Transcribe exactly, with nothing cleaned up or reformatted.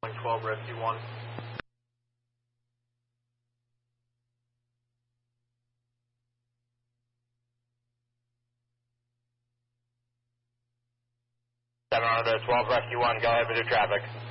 twelve Rescue one. seven hundred twelve Rescue one, go ahead with your traffic.